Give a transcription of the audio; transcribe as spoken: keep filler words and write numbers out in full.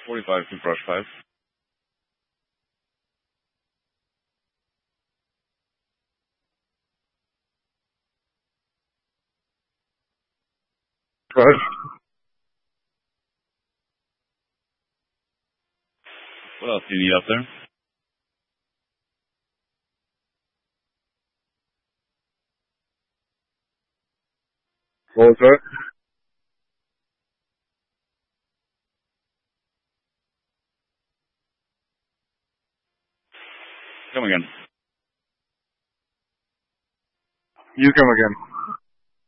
forty-five to brush five. Brush. What else do you need out there? What was that? Come again. You come again.